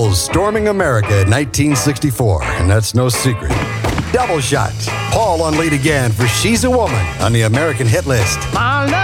Beatles storming America in 1964, and that's no secret. Double shot. Paul on lead again for She's a Woman on the American hit list. My love